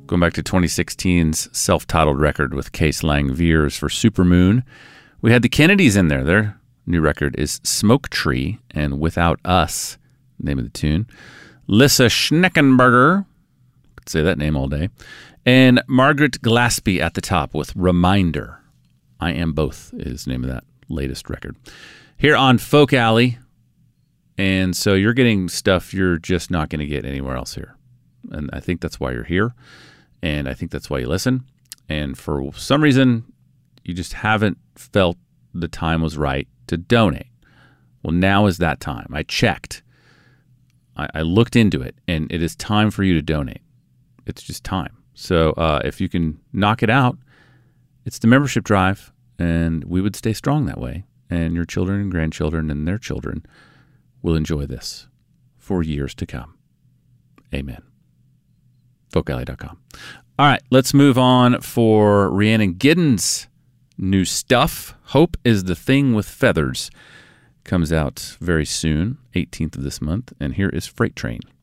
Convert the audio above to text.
Going back to 2016's self-titled record with Case Lang Veers for Supermoon. We had the Kennedys in there. Their new record is Smoke Tree and Without Us, name of the tune. Lissa Schneckenberger, could say that name all day. And Margaret Glaspie at the top with Reminder. I Am Both is the name of that latest record. Here on Folk Alley. And so you're getting stuff you're just not going to get anywhere else here. And I think that's why you're here. And I think that's why you listen. And for some reason, you just haven't felt the time was right to donate. Well, now is that time. I checked. I looked into it, and it is time for you to donate. It's just time. So if you can knock it out, it's the membership drive, and we would stay strong that way. And your children and grandchildren and their children will enjoy this for years to come. Amen. FolkAlley.com. All right, let's move on for Rhiannon Giddens' new stuff. Hope is the Thing with Feathers. Comes out very soon, 18th of this month. And here is Freight Train.